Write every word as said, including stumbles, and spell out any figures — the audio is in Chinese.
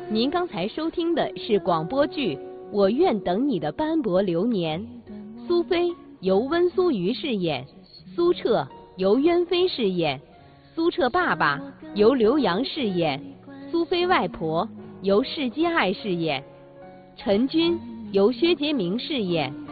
您刚才收听的是广播剧《我愿等你的斑驳流年》，苏菲由温苏瑜饰演，苏澈由渊飞饰演，苏澈爸爸由刘洋饰演，苏菲外婆由释基爱饰演，陈军由薛杰明饰演。